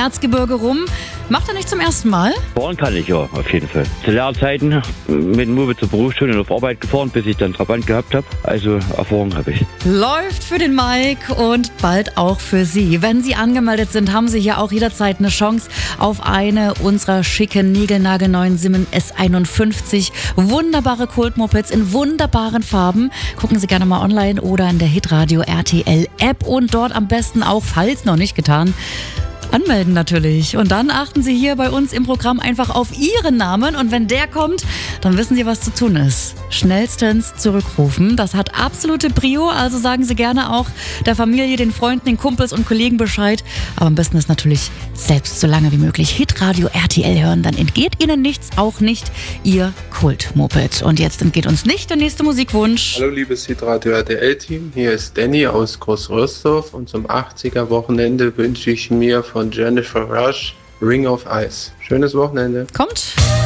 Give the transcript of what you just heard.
Erzgebirge rum. Macht er nicht zum ersten Mal? Fahren kann ich ja, auf jeden Fall. Zu Lehrzeiten mit dem Moped zur Berufsschule und auf Arbeit gefahren, bis ich dann Trabant gehabt habe. Also Erfahrung habe ich. Läuft für den Mike und bald auch für Sie. Wenn Sie angemeldet sind, haben Sie hier auch jederzeit eine Chance auf eine unserer schicken, niegelnagelneuen Simmel S51. Wunderbare Kultmopeds in wunderbaren Farben. Gucken Sie gerne mal online oder in der Hitradio RTL App und dort am besten auch, falls noch nicht getan, anmelden natürlich. Und dann achten Sie hier bei uns im Programm einfach auf Ihren Namen und wenn der kommt, dann wissen Sie, was zu tun ist. Schnellstens zurückrufen. Das hat absolute Prio, also sagen Sie gerne auch der Familie, den Freunden, den Kumpels und Kollegen Bescheid. Aber am besten ist natürlich selbst so lange wie möglich Hitradio RTL hören, dann entgeht Ihnen nichts, auch nicht Ihr Kultmoped. Und jetzt entgeht uns nicht der nächste Musikwunsch. Hallo liebes Hitradio RTL-Team, hier ist Danny aus Großröstorf und zum 80er-Wochenende wünsche ich mir von Jennifer Rush Ring of Ice. Schönes Wochenende. Kommt.